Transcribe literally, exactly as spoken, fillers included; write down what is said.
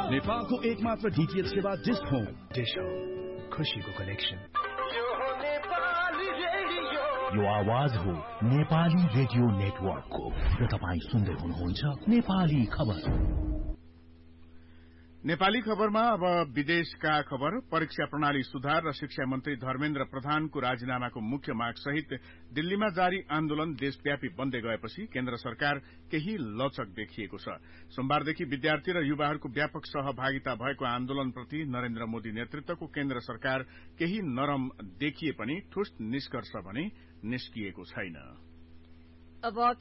नेपालको एकमात्र डीटीएच सेवा डिश होम। डिश होम, खुशीको कनेक्सन। यो आवाज हो नेपाली रेडियो नेटवर्कको र तपाईँ सुन्दै हुनुहुन्छ नेपाली खबर। नेपाली खबरमा अब विदेशका खबर। परीक्षा प्रणाली सुधार र शिक्षा मन्त्री धर्मेन्द्र प्रधानको राजीनामाको मुख्य माग सहित दिल्लीमा जारी आन्दोलन देशव्यापी बन्दै गएपछि केन्द्र सरकार केही लचक देखिएको छ। सोमबारदेखि विद्यार्थी र युवाहरूको व्यापक सहभागिता भएको आन्दोलनप्रति नरेन्द्र मोदी नेतृत्वको केन्द्र सरकार केही नरम देखिए पनि ठोस निष्कर्ष भने निस्किएको छैन। अब